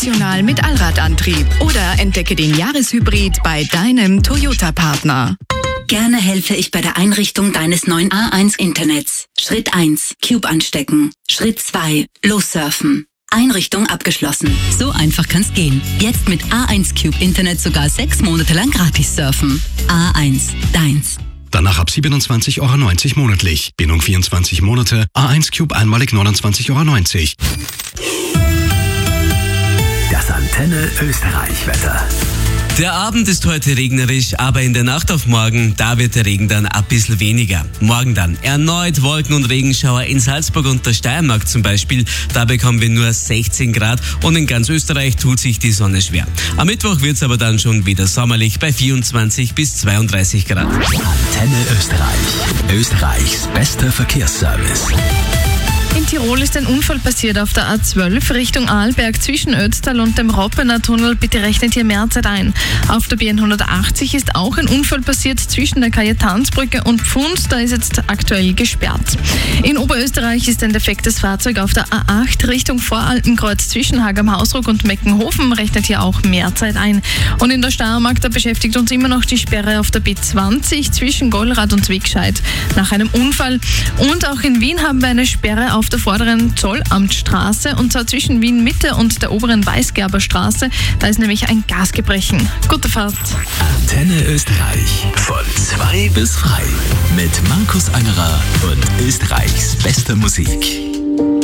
optional mit Allradantrieb oder entdecke den Jahreshybrid bei deinem Toyota-Partner. Gerne helfe ich bei der Einrichtung deines neuen A1-Internets. Schritt 1, Cube anstecken. Schritt 2, lossurfen. Einrichtung abgeschlossen. So einfach kann's gehen. Jetzt mit A1 Cube Internet sogar 6 Monate lang gratis surfen. A1, deins. Danach ab 27,90 € monatlich. Bindung 24 Monate. A1 Cube einmalig 29,90 €. Das Antenne Österreich-Wetter. Der Abend ist heute regnerisch, aber in der Nacht auf morgen, da wird der Regen dann ein bisschen weniger. Morgen dann erneut Wolken- und Regenschauer in Salzburg und der Steiermark zum Beispiel. Da bekommen wir nur 16 Grad und in ganz Österreich tut sich die Sonne schwer. Am Mittwoch wird es aber dann schon wieder sommerlich bei 24 bis 32 Grad. Antenne Österreich. Österreichs bester Verkehrsservice. In Tirol ist ein Unfall passiert auf der A12 Richtung Arlberg zwischen Ötztal und dem Roppener Tunnel. Bitte rechnet hier mehr Zeit ein. Auf der B180 ist auch ein Unfall passiert zwischen der Kajetansbrücke und Pfund. Da ist jetzt aktuell gesperrt. In Oberösterreich ist ein defektes Fahrzeug auf der A8 Richtung Voralpenkreuz zwischen Hag am Hausruck und Meckenhofen. Rechnet hier auch mehr Zeit ein. Und in der Steiermark, da beschäftigt uns immer noch die Sperre auf der B20 zwischen Gollrad und Wegscheid nach einem Unfall. Und auch in Wien haben wir eine Sperre auf der vorderen Zollamtstraße, und zwar zwischen Wien Mitte und der oberen Weißgerberstraße. Da ist nämlich ein Gasgebrechen. Gute Fahrt. Antenne Österreich. Von 2 bis frei. Mit Markus Angerer und Österreichs bester Musik.